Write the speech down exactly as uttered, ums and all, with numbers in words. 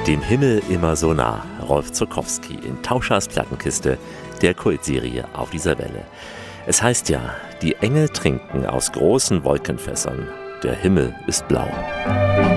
Dem Himmel immer so nah, Rolf Zuckowski in Tauschers Plattenkiste, der Kultserie auf dieser Welle. Es heißt ja, die Engel trinken aus großen Wolkenfässern, der Himmel ist blau.